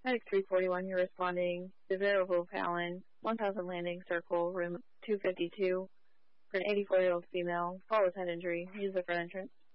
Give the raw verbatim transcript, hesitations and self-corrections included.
Medic three forty-one, you're responding to Variable Palin, one thousand Landing Circle, room two fifty-two, for an eighty-four-year-old female, fall with head injury, use the front entrance.